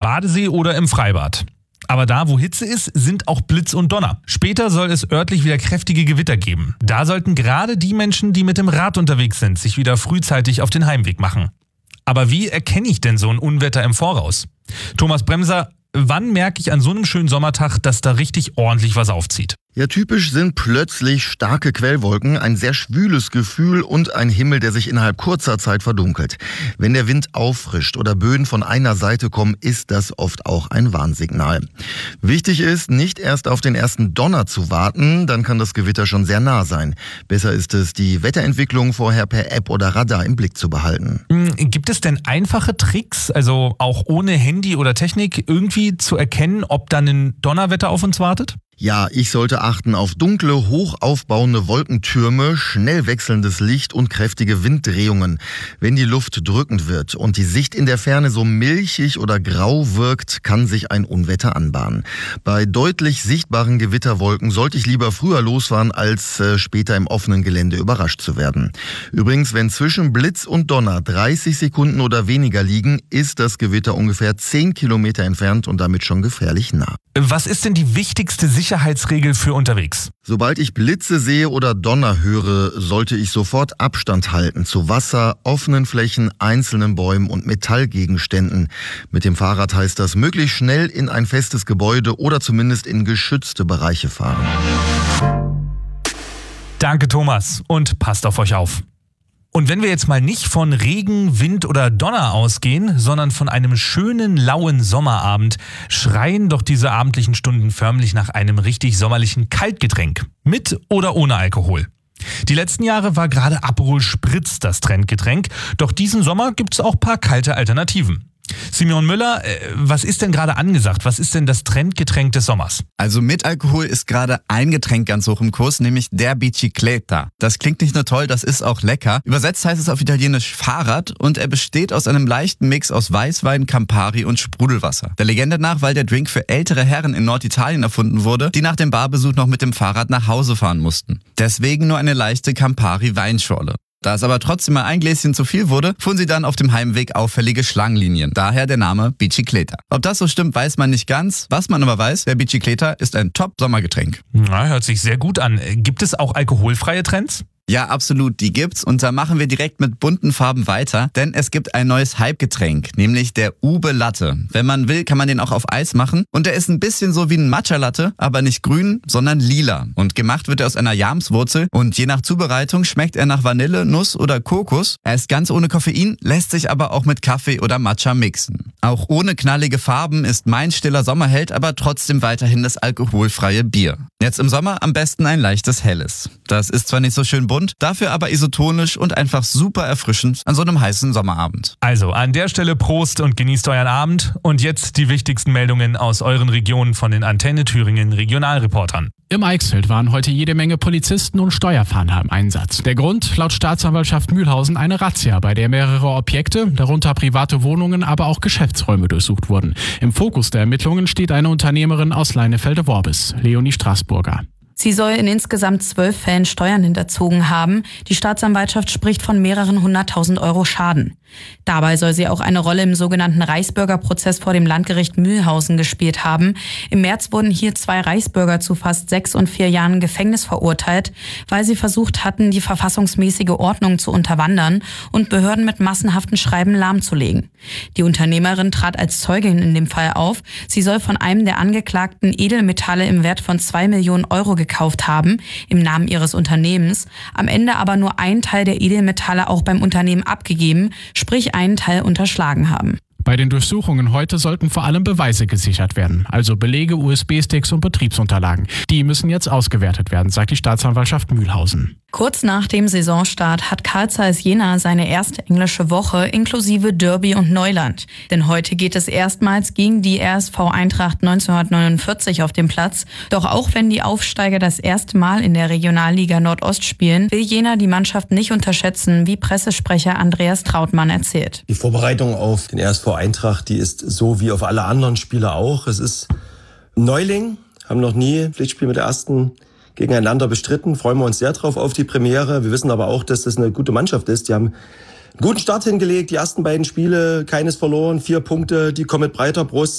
Badesee oder im Freibad. Aber da, wo Hitze ist, sind auch Blitz und Donner. Später soll es örtlich wieder kräftige Gewitter geben. Da sollten gerade die Menschen, die mit dem Rad unterwegs sind, sich wieder frühzeitig auf den Heimweg machen. Aber wie erkenne ich denn so ein Unwetter im Voraus? Thomas Bremser, wann merke ich an so einem schönen Sommertag, dass da richtig ordentlich was aufzieht? Ja, typisch sind plötzlich starke Quellwolken, ein sehr schwüles Gefühl und ein Himmel, der sich innerhalb kurzer Zeit verdunkelt. Wenn der Wind auffrischt oder Böen von einer Seite kommen, ist das oft auch ein Warnsignal. Wichtig ist, nicht erst auf den ersten Donner zu warten, dann kann das Gewitter schon sehr nah sein. Besser ist es, die Wetterentwicklung vorher per App oder Radar im Blick zu behalten. Gibt es denn einfache Tricks, also auch ohne Handy oder Technik, irgendwie zu erkennen, ob dann ein Donnerwetter auf uns wartet? Ja, ich sollte achten auf dunkle, hoch aufbauende Wolkentürme, schnell wechselndes Licht und kräftige Winddrehungen. Wenn die Luft drückend wird und die Sicht in der Ferne so milchig oder grau wirkt, kann sich ein Unwetter anbahnen. Bei deutlich sichtbaren Gewitterwolken sollte ich lieber früher losfahren, als später im offenen Gelände überrascht zu werden. Übrigens, wenn zwischen Blitz und Donner 30 Sekunden oder weniger liegen, ist das Gewitter ungefähr 10 Kilometer entfernt und damit schon gefährlich nah. Was ist denn die wichtigste Sicherheitsregel für unterwegs? Sobald ich Blitze sehe oder Donner höre, sollte ich sofort Abstand halten zu Wasser, offenen Flächen, einzelnen Bäumen und Metallgegenständen. Mit dem Fahrrad heißt das, möglichst schnell in ein festes Gebäude oder zumindest in geschützte Bereiche fahren. Danke, Thomas, und passt auf euch auf. Und wenn wir jetzt mal nicht von Regen, Wind oder Donner ausgehen, sondern von einem schönen, lauen Sommerabend, schreien doch diese abendlichen Stunden förmlich nach einem richtig sommerlichen Kaltgetränk. Mit oder ohne Alkohol. Die letzten Jahre war gerade Aperol Spritz das Trendgetränk, doch diesen Sommer gibt es auch ein paar kalte Alternativen. Simeon Müller, was ist denn gerade angesagt? Was ist denn das Trendgetränk des Sommers? Also mit Alkohol ist gerade ein Getränk ganz hoch im Kurs, nämlich der Bicicletta. Das klingt nicht nur toll, das ist auch lecker. Übersetzt heißt es auf Italienisch Fahrrad und er besteht aus einem leichten Mix aus Weißwein, Campari und Sprudelwasser. Der Legende nach, weil der Drink für ältere Herren in Norditalien erfunden wurde, die nach dem Barbesuch noch mit dem Fahrrad nach Hause fahren mussten. Deswegen nur eine leichte Campari-Weinschorle. Da es aber trotzdem mal ein Gläschen zu viel wurde, fuhren sie dann auf dem Heimweg auffällige Schlangenlinien. Daher der Name Bicicletta. Ob das so stimmt, weiß man nicht ganz. Was man aber weiß, der Bicicletta ist ein Top-Sommergetränk. Na, hört sich sehr gut an. Gibt es auch alkoholfreie Trends? Ja, absolut, die gibt's und da machen wir direkt mit bunten Farben weiter, denn es gibt ein neues Hype-Getränk, nämlich der Ube Latte. Wenn man will, kann man den auch auf Eis machen und der ist ein bisschen so wie ein Matcha-Latte, aber nicht grün, sondern lila. Und gemacht wird er aus einer Jamswurzel und je nach Zubereitung schmeckt er nach Vanille, Nuss oder Kokos. Er ist ganz ohne Koffein, lässt sich aber auch mit Kaffee oder Matcha mixen. Auch ohne knallige Farben ist mein stiller Sommerheld aber trotzdem weiterhin das alkoholfreie Bier. Jetzt im Sommer am besten ein leichtes Helles. Das ist zwar nicht so schön bunt, dafür aber isotonisch und einfach super erfrischend an so einem heißen Sommerabend. Also an der Stelle Prost und genießt euren Abend. Und jetzt die wichtigsten Meldungen aus euren Regionen von den Antenne Thüringen Regionalreportern. Im Eichsfeld waren heute jede Menge Polizisten und Steuerfahnder im Einsatz. Der Grund, laut Staatsanwaltschaft Mühlhausen, eine Razzia, bei der mehrere Objekte, darunter private Wohnungen, aber auch Geschäftsräume durchsucht wurden. Im Fokus der Ermittlungen steht eine Unternehmerin aus Leinefelde-Worbis, Leonie Straßburger. Sie soll in insgesamt 12 Fällen Steuern hinterzogen haben. Die Staatsanwaltschaft spricht von mehreren 100.000 Euro Schaden. Dabei soll sie auch eine Rolle im sogenannten Reichsbürgerprozess vor dem Landgericht Mühlhausen gespielt haben. Im März wurden hier 2 Reichsbürger zu fast 6 und 4 Jahren Gefängnis verurteilt, weil sie versucht hatten, die verfassungsmäßige Ordnung zu unterwandern und Behörden mit massenhaften Schreiben lahmzulegen. Die Unternehmerin trat als Zeugin in dem Fall auf. Sie soll von einem der Angeklagten Edelmetalle im Wert von 2 Millionen Euro gekauft haben, im Namen ihres Unternehmens, am Ende aber nur einen Teil der Edelmetalle auch beim Unternehmen abgegeben, sprich einen Teil unterschlagen haben. Bei den Durchsuchungen heute sollten vor allem Beweise gesichert werden, also Belege, USB-Sticks und Betriebsunterlagen. Die müssen jetzt ausgewertet werden, sagt die Staatsanwaltschaft Mühlhausen. Kurz nach dem Saisonstart hat Carl Zeiss Jena seine erste englische Woche inklusive Derby und Neuland. Denn heute geht es erstmals gegen die RSV Eintracht 1949 auf dem Platz. Doch auch wenn die Aufsteiger das erste Mal in der Regionalliga Nordost spielen, will Jena die Mannschaft nicht unterschätzen, wie Pressesprecher Andreas Trautmann erzählt. Die Vorbereitung auf den RSV Eintracht, die ist so wie auf alle anderen Spiele auch. Es ist Neuling, haben noch nie Pflichtspiel mit der ersten gegeneinander bestritten. Freuen wir uns sehr drauf auf die Premiere. Wir wissen aber auch, dass das eine gute Mannschaft ist. Die haben einen guten Start hingelegt, die ersten beiden Spiele, keines verloren, 4 Punkte, die kommen mit breiter Brust.